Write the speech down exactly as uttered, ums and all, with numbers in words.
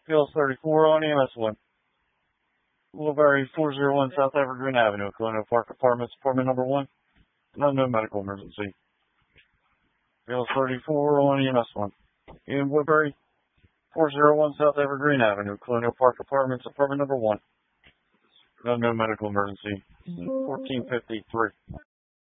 Fields thirty-four on E M S one. Woodbury four oh one South Evergreen Avenue, Colonial Park Apartments, apartment number one. No, no medical emergency. Fields thirty-four on E M S one. In Woodbury four oh one South Evergreen Avenue, Colonial Park Apartments, apartment number one. No, no medical emergency. fourteen fifty-three.